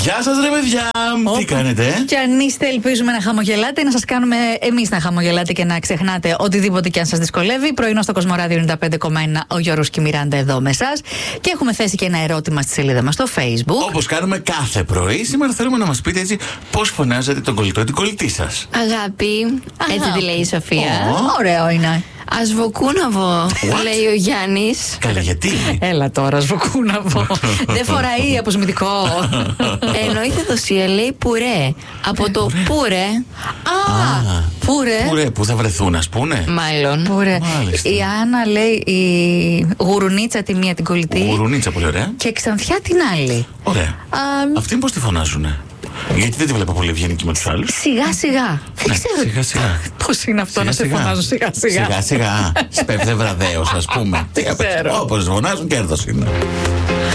Γεια σας ρε παιδιά, τι κάνετε? Και αν είστε, ελπίζουμε να χαμογελάτε, να σας κάνουμε εμείς να χαμογελάτε και να ξεχνάτε οτιδήποτε και αν σας δυσκολεύει. Πρωινό στο Κοσμοράδιο 95,1, ο Γιώργος και η Μιράντα εδώ με εσάς. Και έχουμε θέσει και ένα ερώτημα στη σελίδα μας στο Facebook. Όπως κάνουμε κάθε πρωί, σήμερα θέλουμε να μας πείτε έτσι πώς φωνάζετε τον κολλητό ή την κολλητή σας. Αγάπη, έτσι τη λέει η Σοφία. Ωραίο είναι. Ασβοκούναβο, λέει ο Γιάννης. Καλά, γιατί? Έλα τώρα, σβοκούναβο. Δεν φοράει αποσμητικό. Ενώ η Θεοδοσία λέει πουρέ. Από το πούρε. Πούρε. Πουρέ, που θα βρεθούν, ας πούνε. Μάλλον. Πούρε. Μάλιστα. Η Άννα λέει η γουρουνίτσα τη μία την κολλητή. Γουρουνίτσα, πολύ ωραία. Και Ξανθιά την άλλη. Ωραία. Αυτήν πώς τη φωνάζουνε? Γιατί δεν τη βλέπω πολύ ευγενική με τους άλλους. Σιγά σιγά. Δεν ξέρω Σιγά σιγά. πώς είναι αυτό να σε φωνάζουν σιγά σιγά. Σιγά σιγά. Σπέβδε βραδέως, ας πούμε. Δεν ξέρω. Όπως φωνάζουν, κέρδος είναι.